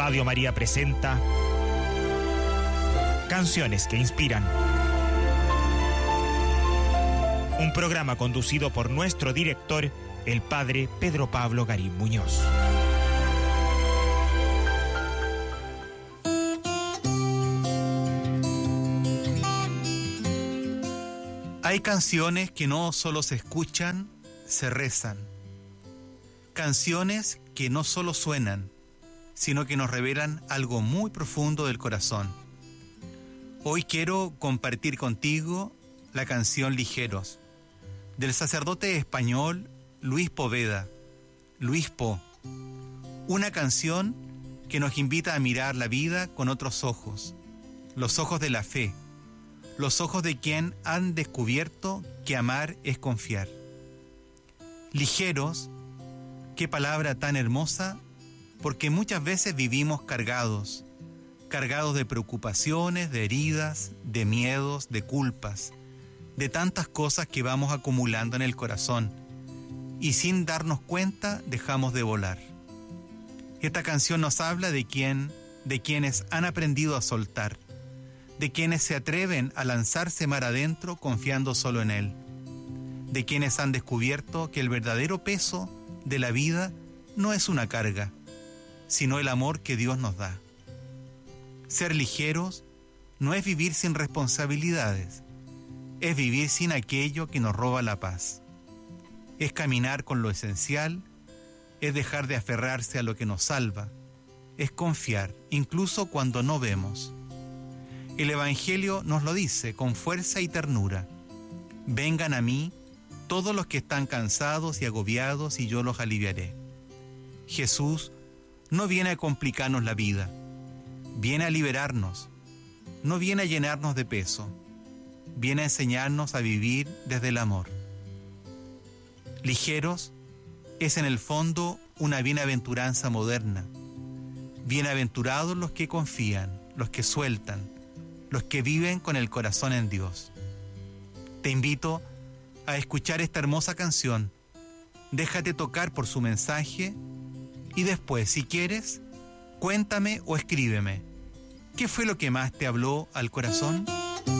Radio María presenta Canciones que Inspiran. Un programa conducido por nuestro director, el padre Pedro Pablo Garín Muñoz. Hay canciones que no solo se escuchan, se rezan. Canciones que no solo suenan, sino que nos revelan algo muy profundo del corazón. Hoy quiero compartir contigo la canción Ligeros, del sacerdote español Luis Poveda, Luis Po. Una canción que nos invita a mirar la vida con otros ojos, los ojos de la fe, los ojos de quien han descubierto que amar es confiar. Ligeros, qué palabra tan hermosa, porque muchas veces vivimos cargados de preocupaciones, de heridas, de miedos, de culpas, de tantas cosas que vamos acumulando en el corazón, y sin darnos cuenta dejamos de volar. Esta canción nos habla de quienes han aprendido a soltar, de quienes se atreven a lanzarse mar adentro confiando solo en Él, de quienes han descubierto que el verdadero peso de la vida no es una carga, sino el amor que Dios nos da. Ser ligeros no es vivir sin responsabilidades, es vivir sin aquello que nos roba la paz. Es caminar con lo esencial, es dejar de aferrarse a lo que nos salva, es confiar, incluso cuando no vemos. El Evangelio nos lo dice con fuerza y ternura: vengan a mí todos los que están cansados y agobiados, y yo los aliviaré. Jesús no viene a complicarnos la vida, viene a liberarnos, no viene a llenarnos de peso, viene a enseñarnos a vivir desde el amor. Ligeros es en el fondo una bienaventuranza moderna. Bienaventurados los que confían, los que sueltan, los que viven con el corazón en Dios. Te invito a escuchar esta hermosa canción, déjate tocar por su mensaje y después, si quieres, cuéntame o escríbeme. ¿Qué fue lo que más te habló al corazón?